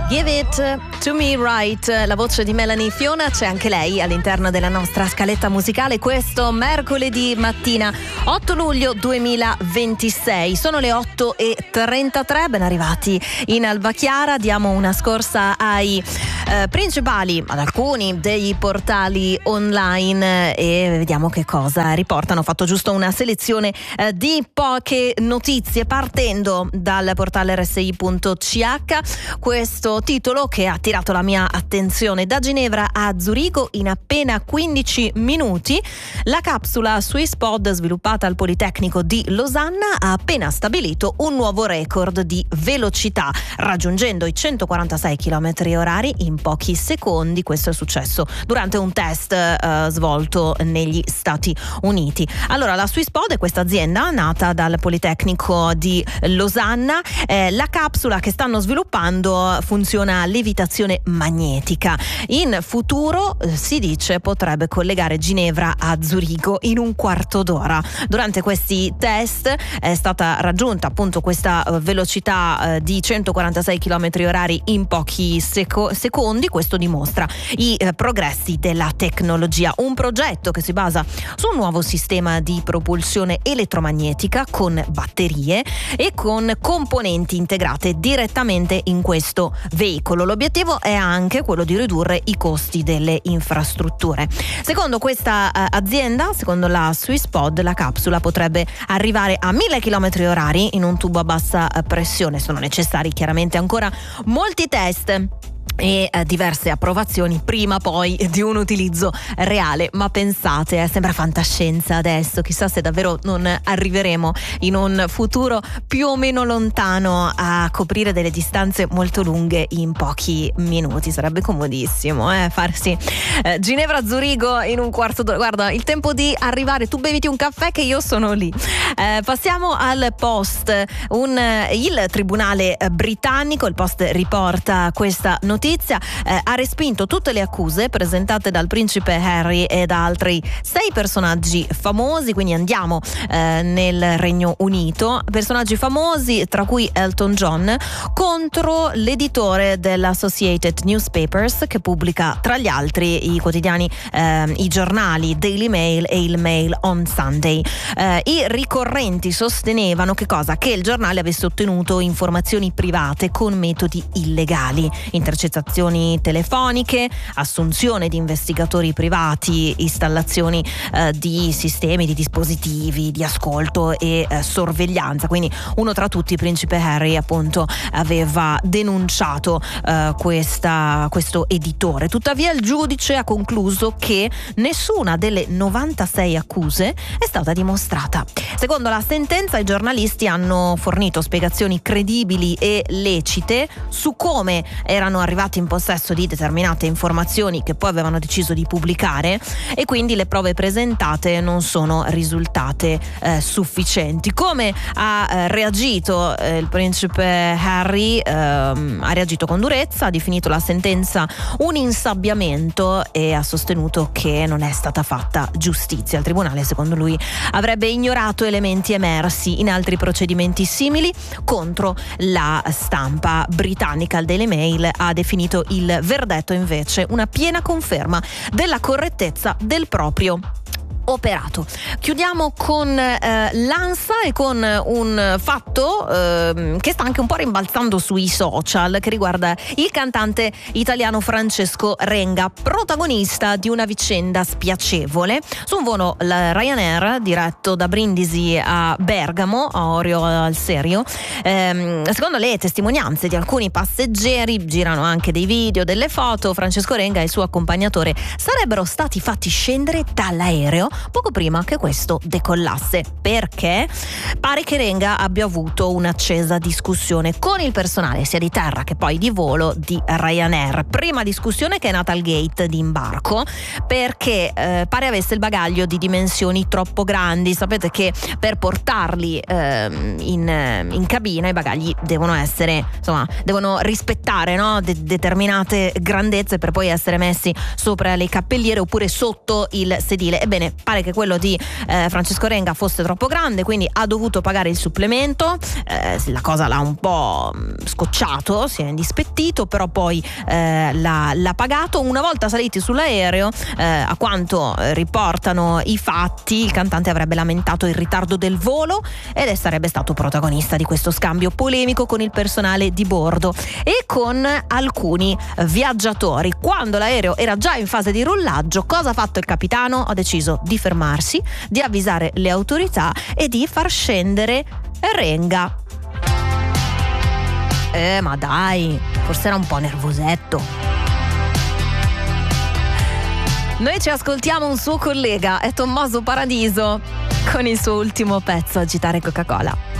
Give It To Me Right, la voce di Melanie Fiona, c'è anche lei all'interno della nostra scaletta musicale questo mercoledì mattina 8 luglio 2026. Sono le 8:33, ben arrivati in Alba Chiara. Diamo una scorsa ai principali, ad alcuni dei portali online e vediamo che cosa riportano. Ho fatto giusto una selezione di poche notizie partendo dal portale rsi.ch. Questo titolo che ha attirato la mia attenzione: da Ginevra a Zurigo in appena 15 minuti. La capsula Swisspod sviluppata al Politecnico di Losanna ha appena stabilito un nuovo record di velocità, raggiungendo i 146 km/h in pochi secondi. Questo è successo durante un test svolto negli Stati Uniti. Allora, la Swisspod è questa azienda nata dal Politecnico di Losanna. La capsula che stanno sviluppando funziona a levitazione magnetica. In futuro si dice potrebbe collegare Ginevra a Zurigo in un quarto d'ora. Durante questi test è stata raggiunta appunto questa velocità di 146 km/h in pochi secondi. Questo dimostra i progressi della tecnologia. Un progetto che si basa su un nuovo sistema di propulsione elettromagnetica con batterie e con componenti integrate direttamente in questo veicolo. L'obiettivo è anche quello di ridurre i costi delle infrastrutture. Secondo questa azienda, secondo la Swisspod, la capsula potrebbe arrivare a 1000 km/h in un tubo a bassa pressione. Sono necessari chiaramente ancora molti test e diverse approvazioni prima poi di un utilizzo reale, ma pensate, sembra fantascienza adesso, chissà se davvero non arriveremo in un futuro più o meno lontano a coprire delle distanze molto lunghe in pochi minuti. Sarebbe comodissimo farsi Ginevra-Zurigo in un quarto d'ora. Guarda, il tempo di arrivare, tu beviti un caffè che io sono lì. Passiamo al Post. Il tribunale britannico, il Post riporta questa notizia, ha respinto tutte le accuse presentate dal principe Harry e da altri 6 personaggi famosi. Quindi andiamo nel Regno Unito. Personaggi famosi tra cui Elton John contro l'editore dell'Associated Newspapers, che pubblica tra gli altri i quotidiani, i giornali Daily Mail e il Mail on Sunday. I ricorrenti sostenevano che il giornale avesse ottenuto informazioni private con metodi illegali, intercettazioni telefoniche, assunzione di investigatori privati, installazioni di sistemi, di dispositivi di ascolto e sorveglianza. Quindi uno tra tutti, il principe Harry, appunto aveva denunciato questo editore. Tuttavia il giudice ha concluso che nessuna delle 96 accuse è stata dimostrata. Secondo la sentenza, i giornalisti hanno fornito spiegazioni credibili e lecite su come erano arrivati in possesso di determinate informazioni che poi avevano deciso di pubblicare, e quindi le prove presentate non sono risultate sufficienti. Come ha reagito il principe Harry? Ha reagito con durezza, ha definito la sentenza un insabbiamento e ha sostenuto che non è stata fatta giustizia. Il tribunale, secondo lui, avrebbe ignorato elementi emersi in altri procedimenti simili contro la stampa britannica. Il Daily Mail ha definito il verdetto invece una piena conferma della correttezza del proprio operato. Chiudiamo con l'ANSA e con un fatto che sta anche un po' rimbalzando sui social, che riguarda il cantante italiano Francesco Renga, protagonista di una vicenda spiacevole su un volo Ryanair diretto da Brindisi a Bergamo, a Orio al Serio. Secondo le testimonianze di alcuni passeggeri, girano anche dei video, delle foto, Francesco Renga e il suo accompagnatore sarebbero stati fatti scendere dall'aereo poco prima che questo decollasse, perché pare che Renga abbia avuto un'accesa discussione con il personale sia di terra che poi di volo di Ryanair. Prima discussione che è nata al gate di imbarco, perché pare avesse il bagaglio di dimensioni troppo grandi. Sapete che per portarli in cabina i bagagli devono essere, insomma, devono rispettare, no, determinate grandezze per poi essere messi sopra le cappelliere oppure sotto il sedile. Ebbene, pare che quello di Francesco Renga fosse troppo grande, quindi ha dovuto pagare il supplemento. La cosa l'ha un po' scocciato, si è indispettito, però poi l'ha pagato. Una volta saliti sull'aereo, a quanto riportano i fatti, il cantante avrebbe lamentato il ritardo del volo ed sarebbe stato protagonista di questo scambio polemico con il personale di bordo e con alcuni viaggiatori. Quando l'aereo era già in fase di rollaggio, cosa ha fatto il capitano? Ha deciso di fermarsi, di avvisare le autorità e di far scendere Renga. Ma dai, forse era un po' nervosetto. Noi ci ascoltiamo un suo collega, è Tommaso Paradiso, con il suo ultimo pezzo, Agitare Coca-Cola.